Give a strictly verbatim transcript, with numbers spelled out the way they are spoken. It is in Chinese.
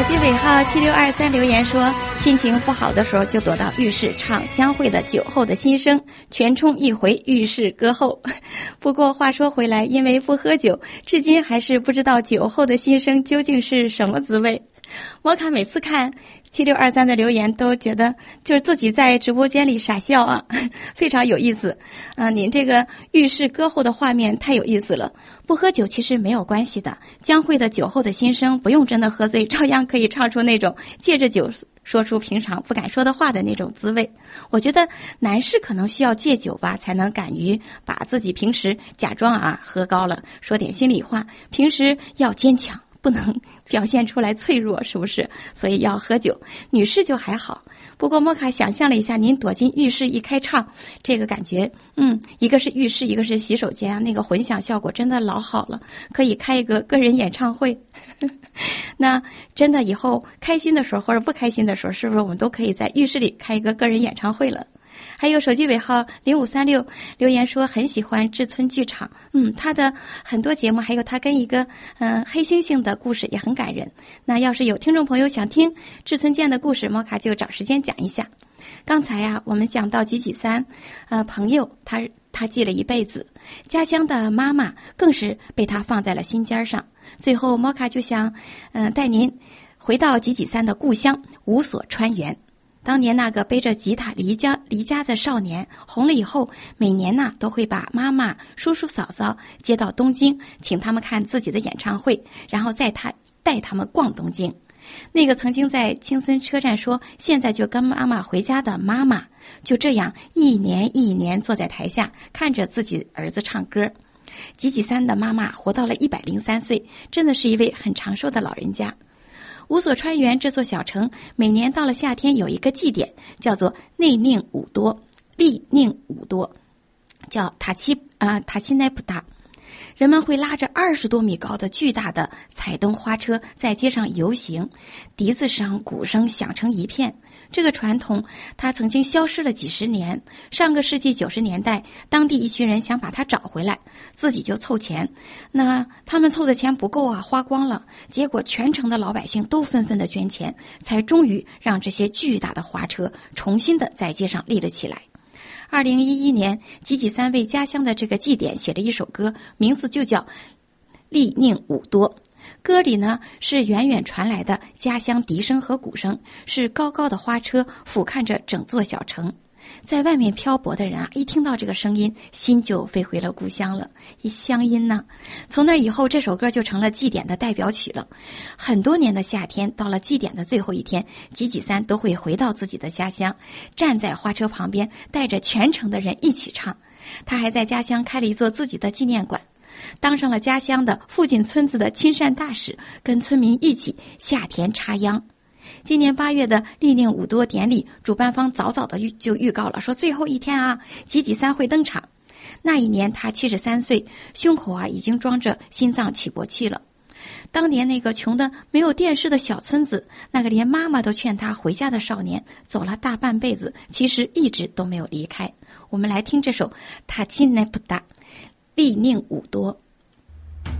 机尾号七六二三留言说，心情不好的时候就躲到浴室唱江蕙的《酒后的心声》，全冲一回浴室歌后。不过话说回来，因为不喝酒，至今还是不知道酒后的心声究竟是什么滋味。摩卡每次看七六二三的留言都觉得就是自己在直播间里傻笑啊，非常有意思啊、呃！您这个浴室歌后的画面太有意思了。不喝酒其实没有关系的，江蕙的酒后的心声不用真的喝醉，照样可以唱出那种借着酒说出平常不敢说的话的那种滋味。我觉得男士可能需要戒酒吧，才能敢于把自己平时假装啊喝高了，说点心里话，平时要坚强，不能表现出来脆弱，是不是？所以要喝酒。女士就还好，不过莫卡想象了一下，您躲进浴室一开唱，这个感觉，嗯，一个是浴室，一个是洗手间啊，那个混响效果真的老好了，可以开一个个人演唱会。那真的以后开心的时候或者不开心的时候，是不是我们都可以在浴室里开一个个人演唱会了？还有手机尾号零五三六留言说很喜欢志村剧场，嗯，他的很多节目，还有他跟一个嗯、呃、黑猩猩的故事也很感人。那要是有听众朋友想听志村健的故事，摩卡就找时间讲一下。刚才呀、啊，我们讲到吉吉三，呃，朋友他他记了一辈子，家乡的妈妈更是被他放在了心尖上。最后摩卡就想，嗯、呃，带您回到吉吉三的故乡五所川原。当年那个背着吉他离家离家的少年红了以后，每年呢都会把妈妈、叔叔、嫂嫂接到东京，请他们看自己的演唱会，然后再他带他们逛东京。那个曾经在青森车站说现在就跟妈妈回家的妈妈，就这样一年一年坐在台下看着自己儿子唱歌。吉吉三的妈妈活到了一百零三岁，真的是一位很长寿的老人家。五所川原这座小城每年到了夏天有一个祭典，叫做内宁五多立宁五多，叫塔七啊塔七奈普达。人们会拉着二十多米高的巨大的彩灯花车在街上游行，笛子声、鼓声响成一片。这个传统它曾经消失了几十年，上个世纪九十年代，当地一群人想把它找回来，自己就凑钱。那他们凑的钱不够啊，花光了。结果全城的老百姓都纷纷的捐钱，才终于让这些巨大的花车重新的在街上立了起来。二零一一年，吉吉三为家乡的这个祭典写了一首歌，名字就叫《立宁五多》。歌里呢是远远传来的家乡笛声和鼓声，是高高的花车俯瞰着整座小城。在外面漂泊的人啊，一听到这个声音，心就飞回了故乡了，一乡音呢。从那以后，这首歌就成了祭典的代表曲了。很多年的夏天，到了祭典的最后一天，吉吉三都会回到自己的家乡，站在花车旁边，带着全城的人一起唱。他还在家乡开了一座自己的纪念馆，当上了家乡的附近村子的亲善大使，跟村民一起下田插秧。今年八月的立宁五多典礼，主办方早早的就预告了，说最后一天啊，吉吉三会登场。那一年他七十三岁，胸口啊已经装着心脏起搏器了。当年那个穷的没有电视的小村子，那个连妈妈都劝他回家的少年，走了大半辈子，其实一直都没有离开。我们来听这首塔钦奈普达立宁五多。